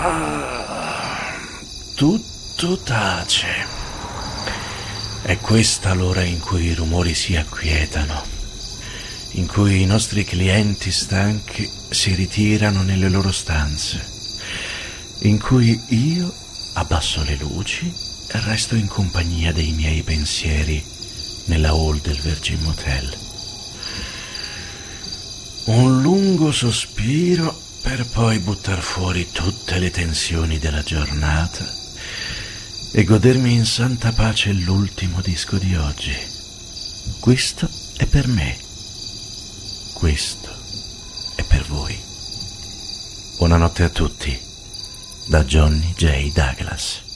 Tutto tace. È questa l'ora in cui i rumori si acquietano, in cui i nostri clienti stanchi si ritirano nelle loro stanze, in cui io abbasso le luci e resto in compagnia dei miei pensieri nella hall del Virgin Motel. Un lungo sospiro per poi buttar fuori tutte le tensioni della giornata e godermi in santa pace l'ultimo disco di oggi. Questo è per me. Questo è per voi. Buonanotte a tutti, da Johnny J. Douglas.